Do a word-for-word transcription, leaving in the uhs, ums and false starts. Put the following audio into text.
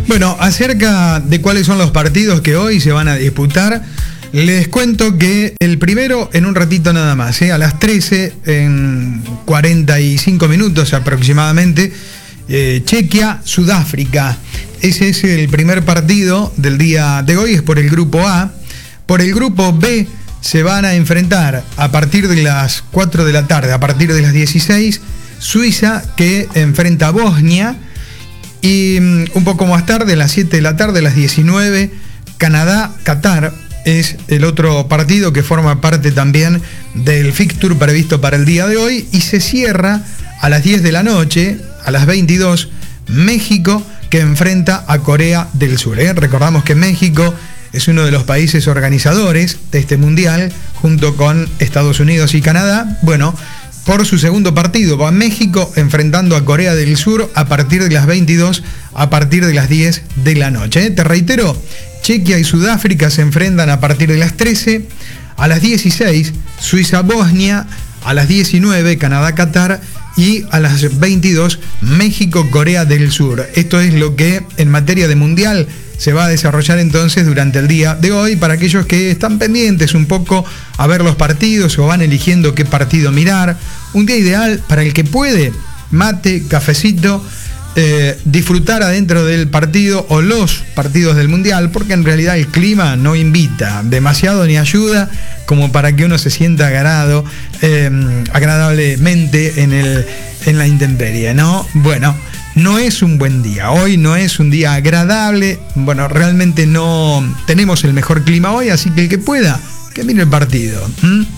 Bueno, acerca de cuáles son los partidos que hoy se van a disputar, les cuento que el primero en un ratito nada más, ¿eh? A las trece, en cuarenta y cinco minutos aproximadamente, eh, Chequia, Sudáfrica. Ese es el primer partido del día de hoy, es por el grupo A. Por el grupo B se van a enfrentar a partir de las cuatro de la tarde, a partir de las dieciséis, Suiza, que enfrenta a Bosnia. Y un poco más tarde, a las siete de la tarde, a las diecinueve, Canadá, Qatar. Es el otro partido que forma parte también del fixture previsto para el día de hoy. Y se cierra a las diez de la noche, a las veintidós, México, que enfrenta a Corea del Sur. ¿eh? Recordamos que México es uno de los países organizadores de este mundial, junto con Estados Unidos y Canadá. Bueno, por su segundo partido va México enfrentando a Corea del Sur a partir de las veintidós, a partir de las diez de la noche. ¿eh? Te reitero, Chequia y Sudáfrica se enfrentan a partir de las trece, a las dieciséis, Suiza-Bosnia, a las diecinueve, Canadá-Qatar y a las veintidós, México-Corea del Sur. Esto es lo que en materia de mundial se va a desarrollar entonces durante el día de hoy para aquellos que están pendientes un poco a ver los partidos o van eligiendo qué partido mirar. Un día ideal para el que puede, mate, cafecito, eh, disfrutar adentro del partido o los partidos del mundial, porque en realidad el clima no invita demasiado ni ayuda como para que uno se sienta agradado, eh, agradablemente en, el, en la intemperie, ¿no? Bueno, no es un buen día, hoy no es un día agradable, bueno, realmente no tenemos el mejor clima hoy, así que el que pueda, que mire el partido. ¿Mm?